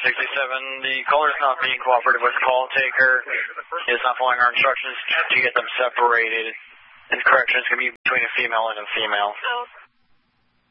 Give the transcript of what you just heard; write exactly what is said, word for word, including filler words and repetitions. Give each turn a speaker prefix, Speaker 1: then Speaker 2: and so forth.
Speaker 1: sixty-seven, the caller is not being cooperative with the call taker. He is not following our instructions to get them separated. And correction is going to be between a female and a female.
Speaker 2: Oh,